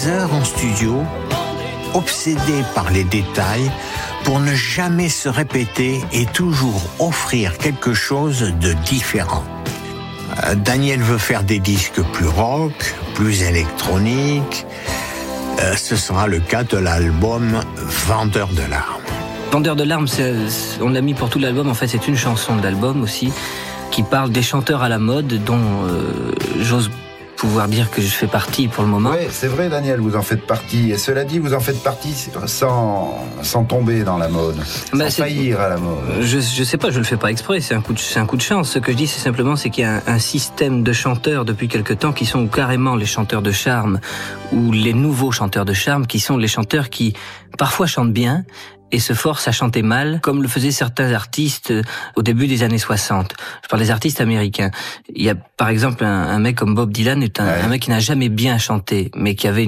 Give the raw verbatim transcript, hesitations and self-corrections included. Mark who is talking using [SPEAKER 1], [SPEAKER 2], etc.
[SPEAKER 1] des heures en studio, obsédé par les détails, pour ne jamais se répéter et toujours offrir quelque chose de différent. Euh, Daniel veut faire des disques plus rock, plus électroniques. Euh, ce sera le cas de l'album Vendeur de larmes.
[SPEAKER 2] Vendeur de larmes, c'est, on l'a mis pour tout l'album. En fait, c'est une chanson de l'album aussi qui parle des chanteurs à la mode dont euh, j'ose pouvoir dire que je fais partie pour le moment.
[SPEAKER 3] Oui, c'est vrai, Daniel, vous en faites partie. Et cela dit, vous en faites partie sans, sans tomber dans la mode,
[SPEAKER 2] bah,
[SPEAKER 3] sans faillir à la mode.
[SPEAKER 2] Je, je sais pas, je le fais pas exprès, c'est un coup de, c'est un coup de chance. Ce que je dis, c'est simplement, c'est qu'il y a un, un système de chanteurs depuis quelque temps qui sont carrément les chanteurs de charme ou les nouveaux chanteurs de charme qui sont les chanteurs qui parfois chantent bien et se forcent à chanter mal, comme le faisaient certains artistes au début des années soixante. Je parle des artistes américains. Il y a par exemple un, un mec comme Bob Dylan, est un, ouais. un mec qui n'a jamais bien chanté, mais qui avait une